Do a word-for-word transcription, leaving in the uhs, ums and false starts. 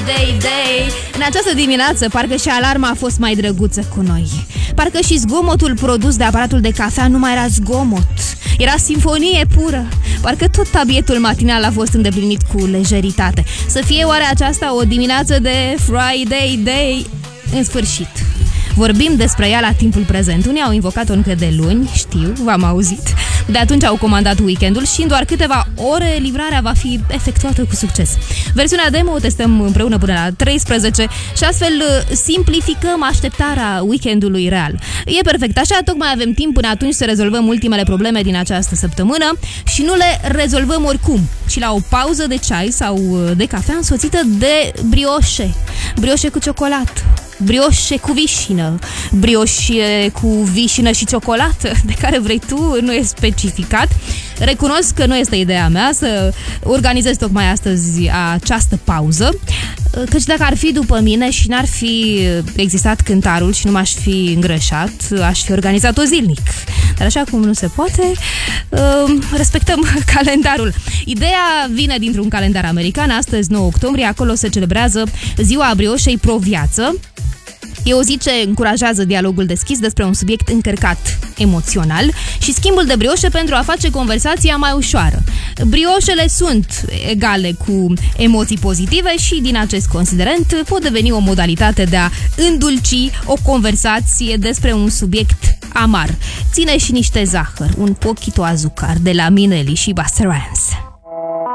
Friday day. În această dimineață, parcă și alarma a fost mai drăguță cu noi. Parcă și zgomotul produs de aparatul de cafea nu mai era zgomot. Era simfonie pură. Parcă tot tabietul matinal a fost îndeplinit cu lejeritate. Să fie oare aceasta o dimineață de Friday day? În sfârșit. Vorbim despre ea la timpul prezent. Unii au invocat-o încă de luni, știu, v-am auzit. De atunci au comandat weekendul și în doar câteva ore livrarea va fi efectuată cu succes. Versiunea demo o testăm împreună până la treisprezece și astfel simplificăm așteptarea weekendului real. E perfect așa, tocmai avem timp până atunci să rezolvăm ultimele probleme din această săptămână și nu le rezolvăm oricum, ci la o pauză de ceai sau de cafea însoțită de brioșe. Brioșe cu ciocolată, brioșe cu vișină, brioșe cu vișină și ciocolată, de care vrei tu, nu e specificat. Recunosc că nu este ideea mea să organizez tocmai astăzi această pauză, căci dacă ar fi după mine și n-ar fi existat cântarul și nu m-aș fi îngrășat, aș fi organizat-o zilnic. Dar așa cum nu se poate, respectăm calendarul. Ideea vine dintr-un calendar american. Astăzi, nouă octombrie, acolo se celebrează Ziua Brioșei Pro-Viață. E o zi ce încurajează dialogul deschis despre un subiect încărcat emoțional și schimbul de brioșe pentru a face conversația mai ușoară. Brioșele sunt egale cu emoții pozitive și din acest considerent pot deveni o modalitate de a îndulci o conversație despre un subiect amar. Ține și niște zahăr, un pochito azucar de la Minelli și Busta Rhymes.